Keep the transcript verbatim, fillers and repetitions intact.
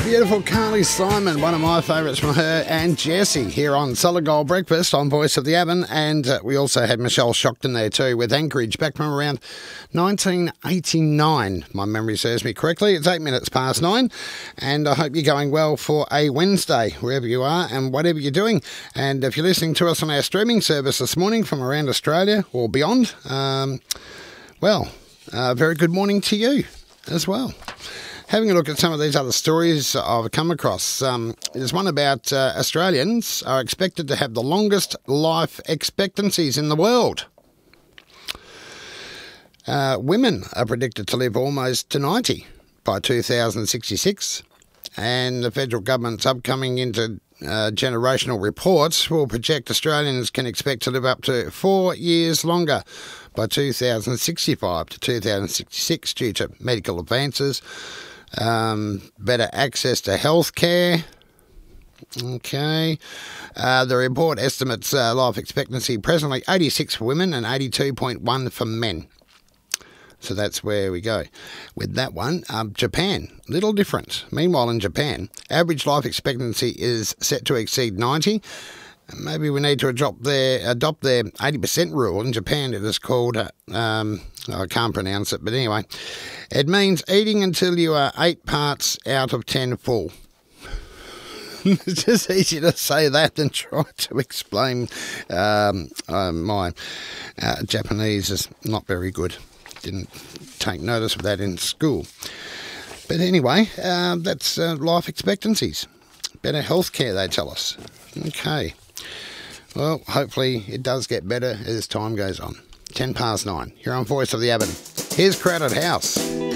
Beautiful Carly Simon, one of my favourites from her and Jessie here on Solid Gold Breakfast on Voice of the Avon. And uh, we also had Michelle Shockton there too with Anchorage back from around nineteen eighty-nine. My memory serves me correctly. It's eight minutes past nine and I hope you're going well for a Wednesday wherever you are and whatever you're doing. And if you're listening to us on our streaming service this morning from around Australia or beyond, um, well, uh, very good morning to you as well. Having a look at some of these other stories I've come across, um, there's one about uh, Australians are expected to have the longest life expectancies in the world. Uh, women are predicted to live almost to ninety by two thousand sixty-six, and the federal government's upcoming intergenerational reports will project Australians can expect to live up to four years longer by two thousand sixty-five to two thousand sixty-six due to medical advances. Um, better access to health care. Okay. Uh, the report estimates uh, life expectancy presently eighty-six for women and eighty-two point one for men. So that's where we go. With that one, um, Japan, little different. Meanwhile, in Japan, average life expectancy is set to exceed ninety. Maybe we need to adopt their, adopt their eighty percent rule. In Japan, it is called, uh, um, I can't pronounce it, but anyway, it means eating until you are eight parts out of ten full. It's just easier to say that than try to explain. Um, uh, my uh, Japanese is not very good. Didn't take notice of that in school. But anyway, uh, that's uh, life expectancies. Better health care, they tell us. Okay. Well, hopefully it does get better as time goes on. Ten past nine. Here on Voice of the Avon. Here's Crowded House.